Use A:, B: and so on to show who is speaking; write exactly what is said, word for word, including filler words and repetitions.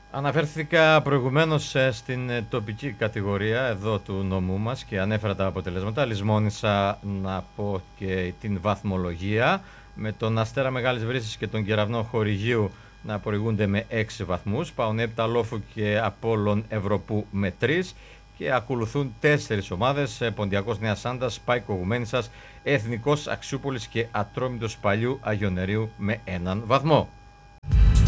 A: Αναφέρθηκα προηγουμένως ε, στην ε, τοπική κατηγορία εδώ του νομού μας και ανέφερα τα αποτελέσματα. Λησμόνησα να πω και την βαθμολογία, με τον Αστέρα Μεγάλης Βρύσης και τον Κεραυνό Χορηγίου να προηγούνται με έξι βαθμούς, Παονέπτα Λόφου και Απόλλων Ευρωπού με τρεις, και ακολουθούν τέσσερις ομάδες, ε, Ποντιακός Νέας Σάντας, Πάικ Κογουμένισσας, Εθνικός Αξιούπολης και Ατρόμητος Παλιού Αγιονερίου με έναν βαθμό.